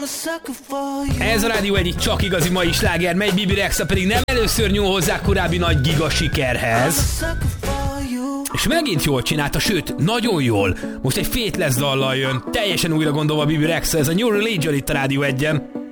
Ez a Rádió egyik csak igazi mai sláger, mely Bibi Rexha pedig nem először nyúl hozzá korábbi nagy giga sikerhez. És megint jól csinálta, sőt, nagyon jól. Most egy Faithless dallal jön, teljesen újra gondolva Bibi Rexha, ez a New Religion itt a Rádió 1-en.